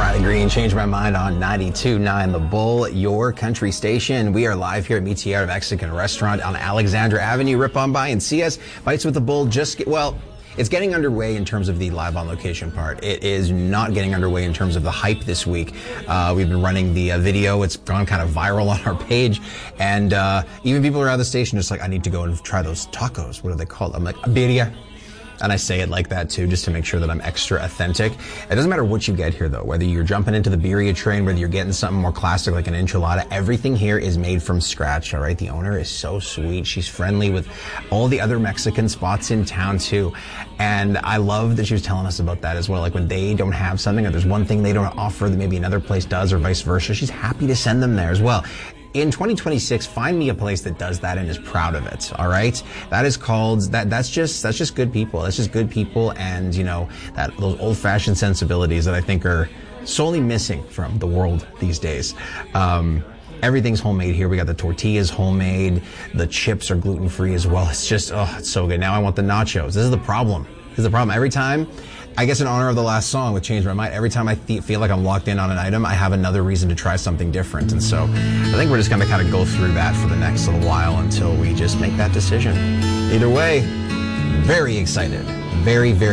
Riley Green, changed my mind on 92.9 The Bull, your country station. We are live here at Mi Tierra Mexican Restaurant on Alexandra Avenue. Rip on by and see us. Bites with the Bull it's getting underway in terms of the live on location part. It is not getting underway in terms of the hype this week. We've been running the video. It's gone kind of viral on our page. And even people around the station just like, I need to go and try those tacos. What are they called? I'm like, birria. And I say it like that too, just to make sure that I'm extra authentic. It doesn't matter what you get here though, whether you're jumping into the birria train, whether you're getting something more classic like an enchilada, everything here is made from scratch, all right? The owner is so sweet. She's friendly with all the other Mexican spots in town too. And I love that she was telling us about that as well. Like when they don't have something or there's one thing they don't offer that maybe another place does or vice versa, she's happy to send them there as well. In 2026, find me a place that does that and is proud of it, all right? That is called, that's just good people. That's just good people and, you know, those old-fashioned sensibilities that I think are solely missing from the world these days. Everything's homemade here. We got the tortillas homemade. The chips are gluten-free as well. It's just, oh, it's so good. Now I want the nachos. This is the problem. Every time, I guess in honor of the last song with Change My Mind, every time I feel like I'm locked in on an item, I have another reason to try something different. And so I think we're just going to kind of go through that for the next little while until we just make that decision. Either way, very excited. Very, very